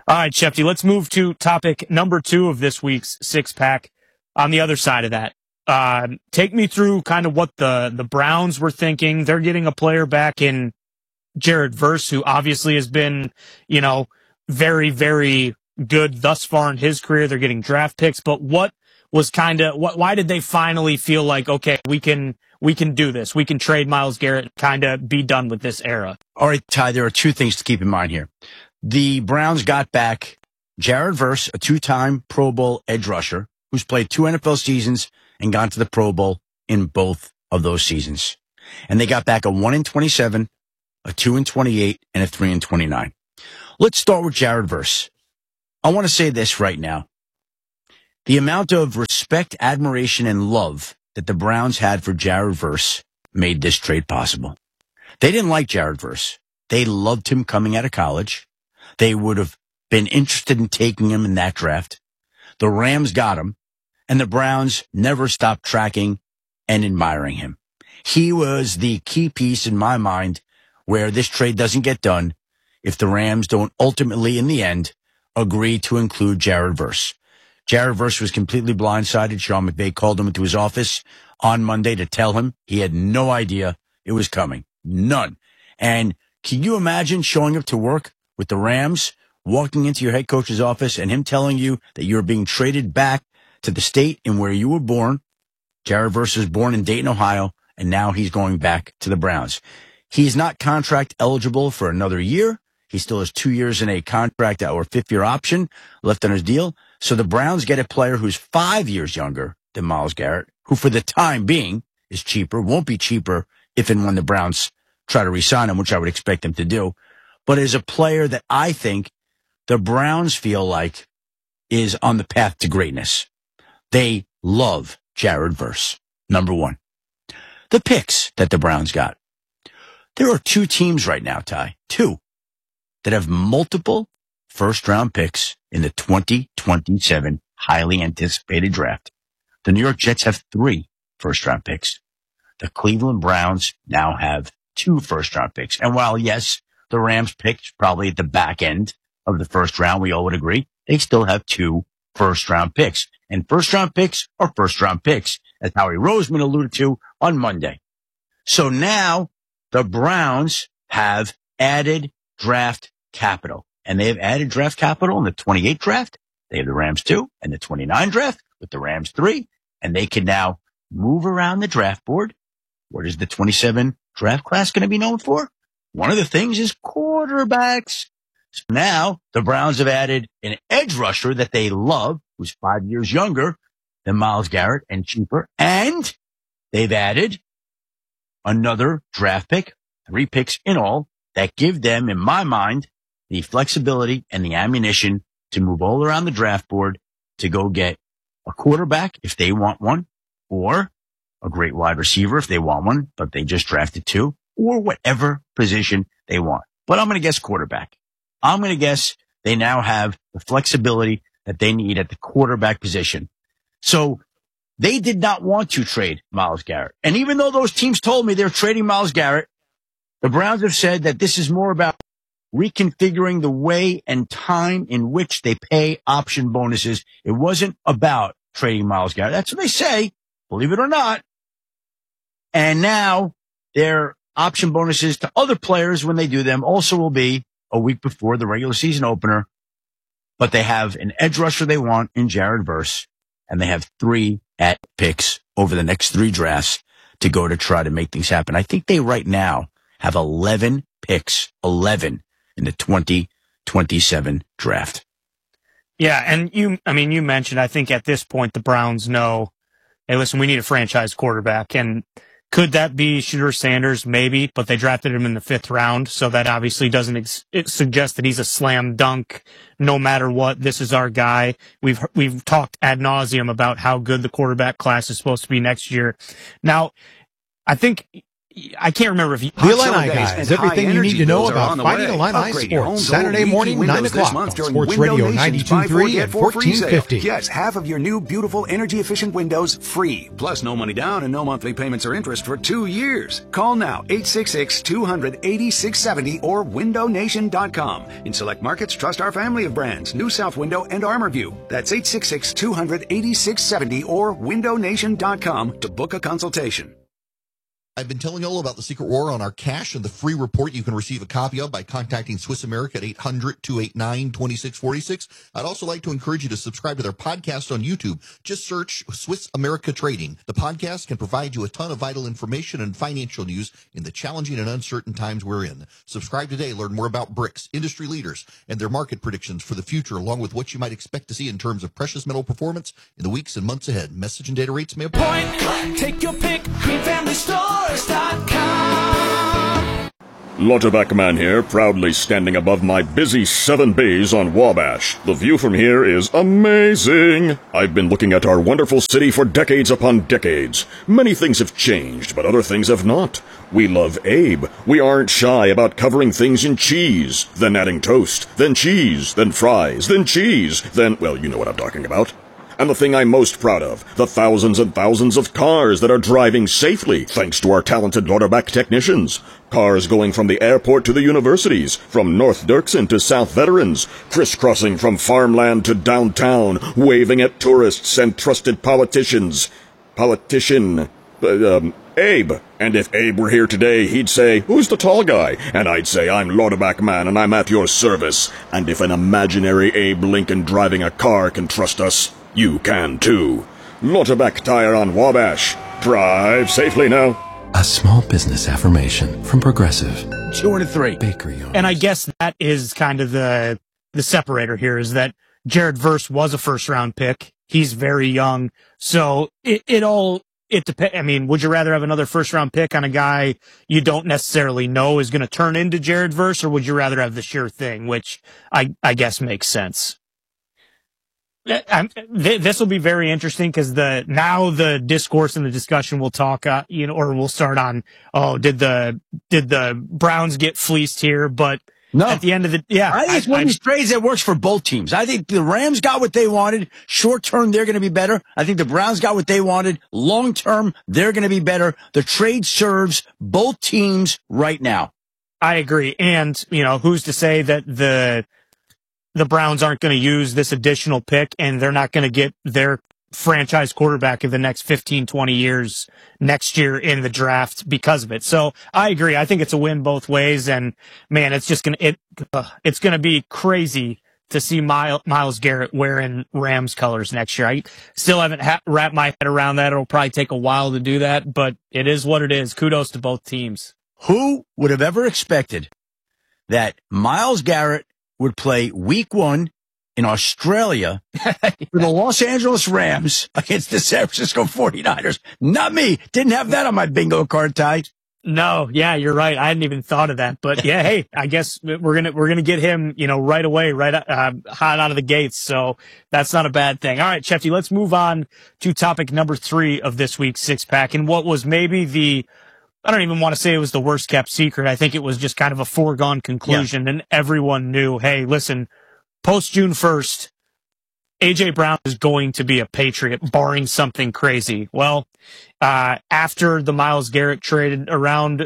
All right, Shefty, let's move to topic number 2 of this week's six pack. On the other side of that, take me through kind of what the Browns were thinking. They're getting a player back in Jared Verse, who obviously has been, very, very good thus far in his career. They're getting draft picks, but why did they finally feel like, okay, we can do this. We can trade Myles Garrett, kind of be done with this era. All right, Ty, there are two things to keep in mind here. The Browns got back Jared Verse, a 2-time Pro Bowl edge rusher, who's played 2 NFL seasons and gone to the Pro Bowl in both of those seasons. And they got back a 1-27, a 2-28, and a 3-29. Let's start with Jared Verse. I want to say this right now. The amount of respect, admiration, and love that the Browns had for Jared Verse made this trade possible. They didn't like Jared Verse. They loved him coming out of college. They would have been interested in taking him in that draft. The Rams got him, and the Browns never stopped tracking and admiring him. He was the key piece in my mind where this trade doesn't get done if the Rams don't ultimately, in the end, agree to include Jared Verse. Jared Verse was completely blindsided. Sean McVay called him into his office on Monday to tell him he had no idea it was coming. None. And can you imagine showing up to work with the Rams, walking into your head coach's office and him telling you that you're being traded back to the state in where you were born? Jared Verse was born in Dayton, Ohio, and now he's going back to the Browns. He's not contract eligible for another year. He still has 2 years in a contract or 5th-year option left on his deal. So the Browns get a player who's 5 years younger than Myles Garrett, who for the time being is cheaper, won't be cheaper if and when the Browns try to re-sign him, which I would expect them to do, but is a player that I think the Browns feel like is on the path to greatness. They love Jared Verse, number one. The picks that the Browns got. There are 2 teams right now, Ty, 2, that have multiple first-round picks in the 2027 highly anticipated draft. The New York Jets have 3 first-round picks. The Cleveland Browns now have 2 first-round picks. And while, yes, the Rams picked probably at the back end of the first round, we all would agree, they still have 2 first-round picks. And first-round picks are first-round picks, as Howie Roseman alluded to on Monday. So now the Browns have added draft capital. And they have added draft capital in the 28 draft. They have the Rams 2 and the 29 draft with the Rams 3. And they can now move around the draft board. What is the 27 draft class going to be known for? One of the things is quarterbacks. So now the Browns have added an edge rusher that they love, who's 5 years younger than Myles Garrett and cheaper. And they've added another draft pick, 3 picks in all, that give them, in my mind, the flexibility and the ammunition to move all around the draft board to go get a quarterback if they want one, or a great wide receiver if they want one, but they just drafted 2, or whatever position they want. But I'm going to guess quarterback. I'm going to guess they now have the flexibility that they need at the quarterback position. So they did not want to trade Myles Garrett. And even though those teams told me they're trading Myles Garrett, the Browns have said that this is more about reconfiguring the way and time in which they pay option bonuses. It wasn't about trading Myles Garrett. That's what they say, believe it or not. And now their option bonuses to other players when they do them also will be a week before the regular season opener. But they have an edge rusher they want in Jared Verse, and they have 3 at picks over the next 3 drafts to go to try to make things happen. I think they right now have 11 picks, 11 in the 2027 draft. Yeah, and you mentioned, I think at this point the Browns know, hey, listen, we need a franchise quarterback. And could that be Shedeur Sanders? Maybe, but they drafted him in the 5th round, so that obviously doesn't suggest that he's a slam dunk. No matter what, this is our guy. We've talked ad nauseum about how good the quarterback class is supposed to be next year. Now, I think I can't remember if you... The Illini guys, everything you need to know about Fighting Illini sports. Saturday morning, 9 o'clock on Sports Radio 92.3 at 1450. Yes, half of your new, beautiful, energy-efficient windows free. Plus no money down and no monthly payments or interest for 2 years. Call now, 866-200-8670 or windownation.com. In select markets, trust our family of brands, New South Window and ArmorView. That's 866-200-8670 or windownation.com to book a consultation. I've been telling you all about the Secret War on our cash and the free report you can receive a copy of by contacting Swiss America at 800-289-2646. I'd also like to encourage you to subscribe to their podcast on YouTube. Just search Swiss America Trading. The podcast can provide you a ton of vital information and financial news in the challenging and uncertain times we're in. Subscribe today. Learn more about BRICS, industry leaders, and their market predictions for the future, along with what you might expect to see in terms of precious metal performance in the weeks and months ahead. Message and data rates may apply. Point blank, take your pick, GreenFamilyStore.com. Lauterbach Man here, proudly standing above my busy 7 bays on Wabash. The view from here is amazing. I've been looking at our wonderful city for decades upon decades. Many things have changed, but other things have not. We love Abe. We aren't shy about covering things in cheese, then adding toast, then cheese, then fries, then cheese, then, well, you know what I'm talking about. And the thing I'm most proud of, the thousands and thousands of cars that are driving safely thanks to our talented Lauterbach technicians. Cars going from the airport to the universities, from North Dirksen to South Veterans, crisscrossing from farmland to downtown, waving at tourists and trusted politicians. Abe. And if Abe were here today, he'd say, "Who's the tall guy?" And I'd say, "I'm Lauterbach Man, and I'm at your service." And if an imaginary Abe Lincoln driving a car can trust us, you can too. Lauterbach Tire on Wabash. Drive safely now. A small business affirmation from Progressive. 2 and 3. Bakery owners. And I guess that is kind of the separator here, is that Jared Verse was a first-round pick. He's very young. So it depends. I mean, would you rather have another first-round pick on a guy you don't necessarily know is going to turn into Jared Verse, or would you rather have the sure thing, which I guess makes sense? This will be very interesting because now the discourse and the discussion will talk, or we'll start on, did the Browns get fleeced here? But no. At the end of I think it's one of these trades that works for both teams. I think the Rams got what they wanted. Short term, they're going to be better. I think the Browns got what they wanted. Long term, they're going to be better. The trade serves both teams right now. I agree. And, who's to say that the Browns aren't going to use this additional pick and they're not going to get their franchise quarterback in the next 15, 20 years next year in the draft because of it. So I agree. I think it's a win both ways. And man, it's just going to be crazy to see Myles Garrett wearing Rams colors next year. I still haven't wrapped my head around that. It'll probably take a while to do that, but it is what it is. Kudos to both teams. Who would have ever expected that Myles Garrett would play week 1 in Australia for the Los Angeles Rams against the San Francisco 49ers? Not me. Didn't have that on my bingo card, Ty. No, yeah, you're right. I hadn't even thought of that, but yeah, hey, I guess we're gonna get him, right away, hot out of the gates. So that's not a bad thing. All right, Shefty, let's move on to topic number 3 of this week's 6-pack, and what was maybe I don't even want to say it was the worst kept secret. I think it was just kind of a foregone conclusion, and everyone knew, hey, listen, post June 1st, A.J. Brown is going to be a Patriot, barring something crazy. Well, after the Myles Garrett traded around,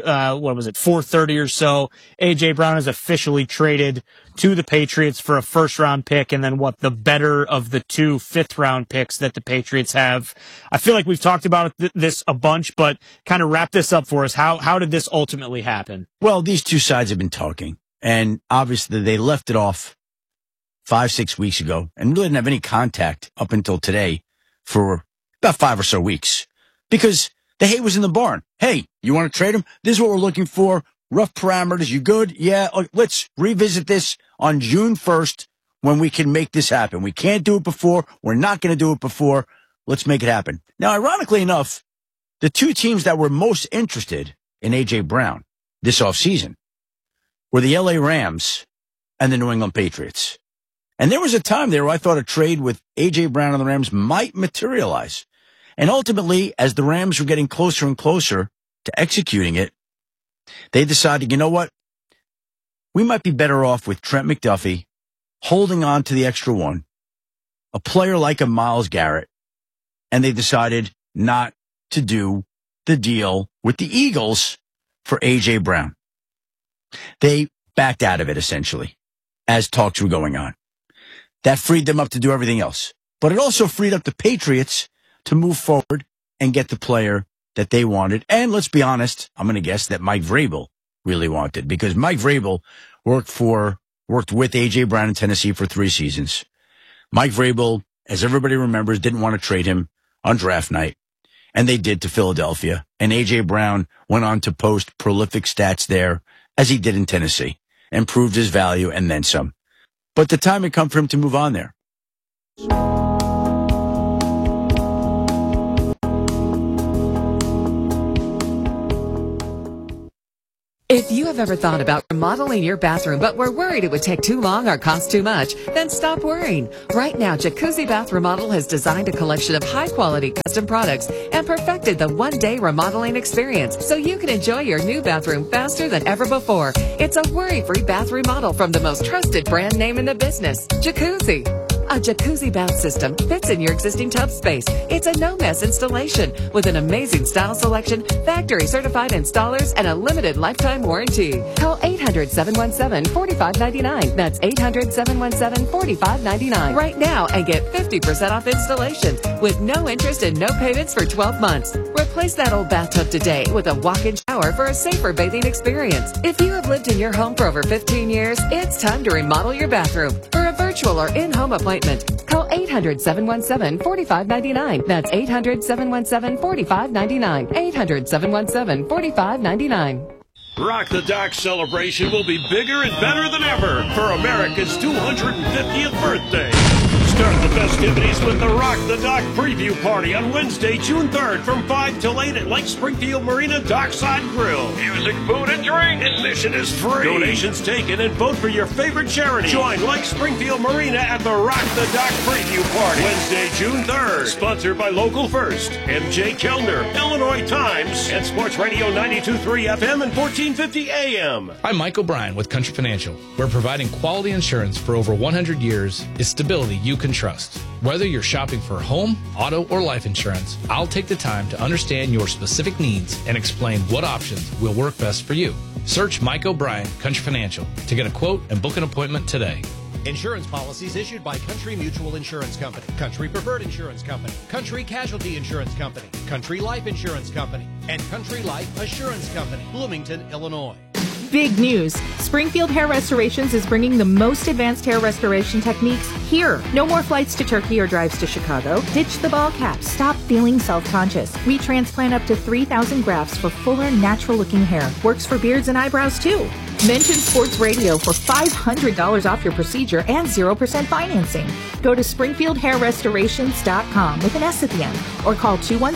4:30 or so, A.J. Brown is officially traded to the Patriots for a first-round pick, and then the better of the 2 fifth-round picks that the Patriots have. I feel like we've talked about this a bunch, but kind of wrap this up for us. How did this ultimately happen? Well, these two sides have been talking, and obviously they left it off 5-6 weeks ago and really didn't have any contact up until today for about 5 or so weeks because the hate was in the barn. Hey, you want to trade him? This is what we're looking for. Rough parameters. You good? Yeah. Let's revisit this on June 1st when we can make this happen. We can't do it before. We're not going to do it before. Let's make it happen. Now, ironically enough, the 2 teams that were most interested in A.J. Brown this offseason were the L.A. Rams and the New England Patriots. And there was a time there where I thought a trade with A.J. Brown and the Rams might materialize. And ultimately, as the Rams were getting closer and closer to executing it, They decided, you know what? We might be better off with Trent McDuffie holding on to the extra one, a player like a Myles Garrett, and they decided not to do the deal with the Eagles for A.J. Brown. They backed out of it, essentially, as talks were going on. That freed them up to do everything else. But it also freed up the Patriots to move forward and get the player that they wanted. And let's be honest, I'm going to guess that Mike Vrabel really wanted, because Mike Vrabel worked with A.J. Brown in Tennessee for 3 seasons. Mike Vrabel, as everybody remembers, didn't want to trade him on draft night, and they did to Philadelphia. And A.J. Brown went on to post prolific stats there, as he did in Tennessee, and proved his value and then some. But the time had come for him to move on there. If you have ever thought about remodeling your bathroom but were worried it would take too long or cost too much, then stop worrying. Right now, Jacuzzi Bath Remodel has designed a collection of high-quality custom products and perfected the one-day remodeling experience so you can enjoy your new bathroom faster than ever before. It's a worry-free bath remodel from the most trusted brand name in the business, Jacuzzi. A jacuzzi bath system fits in your existing tub space. It's a no-mess installation with an amazing style selection, factory-certified installers, and a limited lifetime warranty. Call 800-717-4599. That's 800-717-4599 right now and get 50% off installation with no interest and no payments for 12 months. Replace that old bathtub today with a walk-in shower for a safer bathing experience. If you have lived in your home for over 15 years, it's time to remodel your bathroom. For a virtual or in-home appointment, call 800-717-4599. That's 800-717-4599. 800-717-4599. Rock the Dock celebration will be bigger and better than ever for America's 250th birthday. Start the festivities with the Rock the Dock preview party on Wednesday, June 3rd from 5 till 8 at Lake Springfield Marina Dockside Grill. Music, food, and drink. Admission is free. Donations taken and vote for your favorite charity. Join Lake Springfield Marina at the Rock the Dock preview party Wednesday, June 3rd. Sponsored by Local First, MJ Kellner, Illinois Times, and Sports Radio 92.3 FM and 1450 AM. I'm Mike O'Brien with Country Financial. We're providing quality insurance for over 100 years. It's stability you can trust. Whether you're shopping for home, auto, or life insurance, I'll take the time to understand your specific needs and explain what options will work best for you. Search Mike O'Brien, Country Financial, to get a quote and book an appointment today. Insurance policies issued by Country Mutual Insurance Company, Country Preferred Insurance Company, Country Casualty Insurance Company, Country Life Insurance Company, and Country Life Assurance Company, Bloomington, Illinois. Big news. Springfield Hair Restorations is bringing the most advanced hair restoration techniques here. No more flights to Turkey or drives to Chicago. Ditch the ball cap. Stop feeling self-conscious. We transplant up to 3,000 grafts for fuller, natural-looking hair. Works for beards and eyebrows, too. Mention Sports Radio for $500 off your procedure and 0% financing. Go to SpringfieldHairRestorations.com with an S at the end or call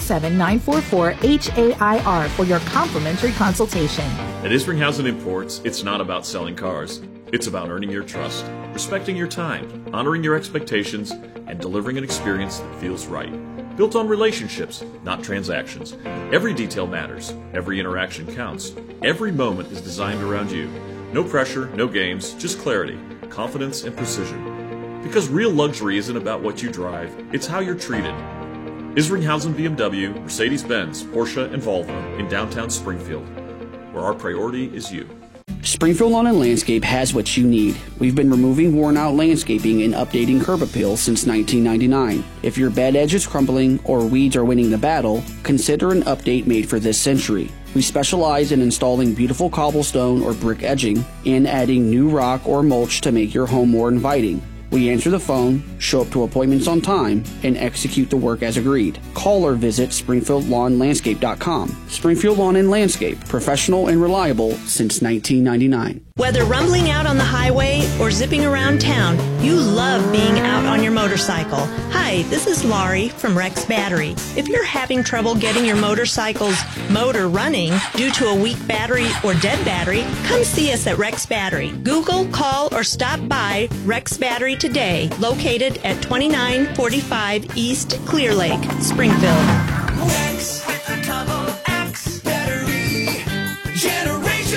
217-944-HAIR for your complimentary consultation. At Isringhausen Imports, it's not about selling cars. It's about earning your trust, respecting your time, honoring your expectations, and delivering an experience that feels right. Built on relationships, not transactions. Every detail matters. Every interaction counts. Every moment is designed around you. No pressure, no games, just clarity, confidence, and precision. Because real luxury isn't about what you drive, it's how you're treated. Isringhausen BMW, Mercedes-Benz, Porsche, and Volvo in downtown Springfield, where our priority is you. Springfield Lawn and Landscape has what you need. We've been removing worn-out landscaping and updating curb appeal since 1999. If your bed edge is crumbling or weeds are winning the battle, consider an update made for this century. We specialize in installing beautiful cobblestone or brick edging and adding new rock or mulch to make your home more inviting. We answer the phone, show up to appointments on time, and execute the work as agreed. Call or visit SpringfieldLawnLandscape.com. Springfield Lawn and Landscape, professional and reliable since 1999. Whether rumbling out on the highway or zipping around town, you love being out on your motorcycle. Hi, this is Laurie from Rex Battery. If you're having trouble getting your motorcycle's motor running due to a weak battery or dead battery, come see us at Rex Battery. Google, call, or stop by Rex Battery today, located at 2945 East Clear Lake, Springfield. Rex with a double X battery. Generation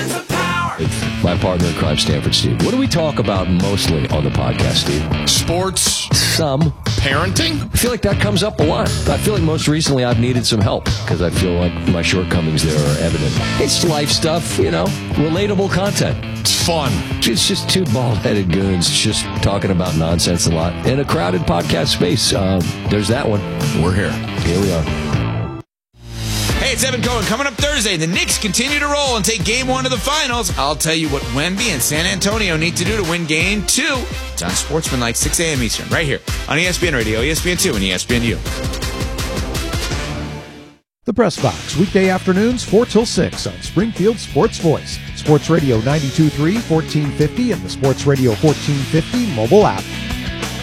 my partner in crime, Stanford Steve. What do we talk about mostly on the podcast, Steve? Sports. Some. Parenting? I feel like that comes up a lot. I feel like most recently I've needed some help because I feel like my shortcomings there are evident. It's life stuff, relatable content. It's fun. It's just two bald-headed goons just talking about nonsense a lot in a crowded podcast space. There's that one. We're here. Here we are. Hey, it's Evan Cohen. Coming up Thursday, the Knicks continue to roll and take Game 1 of the Finals. I'll tell you what Wemby and San Antonio need to do to win Game 2. It's on Sportsmanlike, 6 a.m. Eastern, right here on ESPN Radio, ESPN2, and ESPNU. The Press Box, weekday afternoons 4 till 6 on Springfield Sports Voice, Sports Radio 92.3, 1450, and the Sports Radio 1450 mobile app.